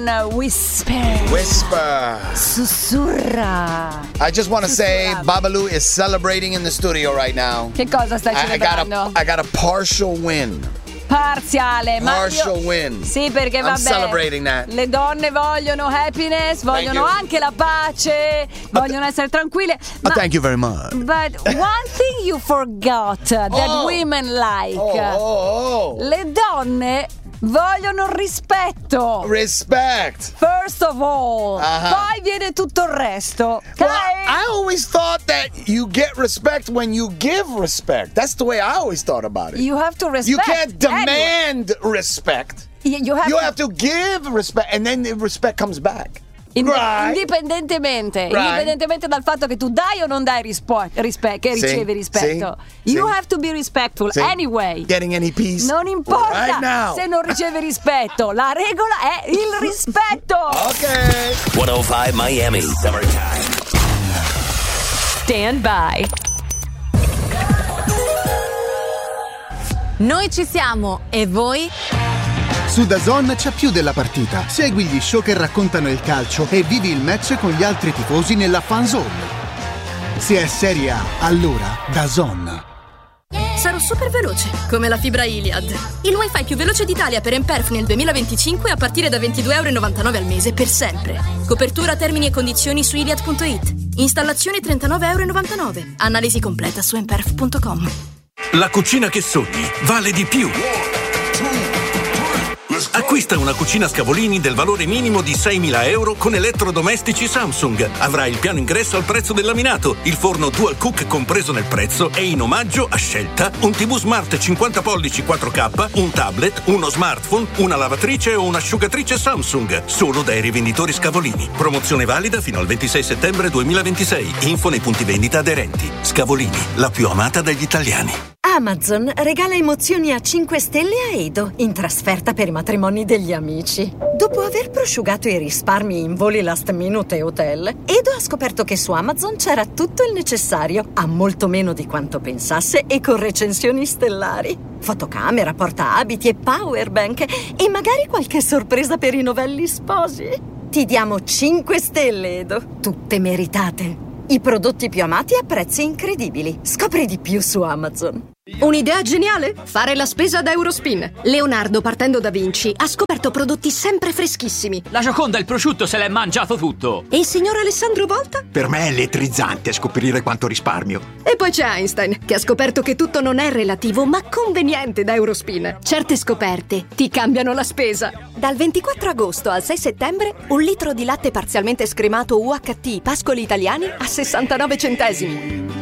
Whisper. Sussurra. I just want to say Babalu is celebrating in the studio right now. Che cosa stai celebrando? I got a partial win. Parziale, partial win. Sì, perché I'm celebrating that. Le donne vogliono happiness, vogliono anche la pace, vogliono essere tranquille. Thank you very much. But one thing you forgot that women like. Le donne vogliono rispetto. Respect. First of all. Poi viene tutto il resto. Well, I always thought that you get respect when you give respect. That's the way I always thought about it. You have to respect. You can't demand respect. You have to give respect, and then the respect comes back. Indipendentemente dal fatto che tu dai o non dai rispetto, che ricevi rispetto. You have to be respectful anyway. Getting any peace? Non importa se non ricevi rispetto, la regola è il rispetto. Ok. 105 Miami Summertime. Stand by. Noi ci siamo e voi? Su DAZN c'è più della partita. Segui gli show che raccontano il calcio e vivi il match con gli altri tifosi nella fan zone. Se è Serie A, allora DAZN. Sarò super veloce, come la fibra Iliad. Il wifi più veloce d'Italia per Emperf nel 2025 a partire da €22,99 al mese per sempre. Copertura, termini e condizioni su Iliad.it. Installazione €39,99. Analisi completa su emperf.com. La cucina che sogni vale di più. Acquista una cucina Scavolini del valore minimo di €6.000 con elettrodomestici Samsung. Avrai il piano ingresso al prezzo del laminato, il forno Dual Cook compreso nel prezzo e in omaggio a scelta un TV Smart 50 pollici 4K, un tablet, uno smartphone, una lavatrice o un'asciugatrice Samsung. Solo dai rivenditori Scavolini. Promozione valida fino al 26 settembre 2026. Info nei punti vendita aderenti. Scavolini, la più amata dagli italiani. Amazon regala emozioni a 5 stelle a Edo in trasferta per i matrimoni degli amici. Dopo aver prosciugato i risparmi in voli last minute e hotel, Edo ha scoperto che su Amazon c'era tutto il necessario, a molto meno di quanto pensasse e con recensioni stellari. Fotocamera, portaabiti e powerbank e magari qualche sorpresa per i novelli sposi. Ti diamo 5 stelle, Edo, tutte meritate. I prodotti più amati a prezzi incredibili. Scopri di più su Amazon. Un'idea geniale? Fare la spesa da Eurospin. Leonardo, partendo da Vinci, ha scoperto prodotti sempre freschissimi. La Gioconda, il prosciutto, se l'è mangiato tutto. E il signor Alessandro Volta? Per me è elettrizzante scoprire quanto risparmio. E poi c'è Einstein, che ha scoperto che tutto non è relativo, ma conveniente da Eurospin. Certe scoperte ti cambiano la spesa. Dal 24 agosto al 6 settembre, 1 litro di latte parzialmente scremato UHT Pascoli Italiani a 69 centesimi.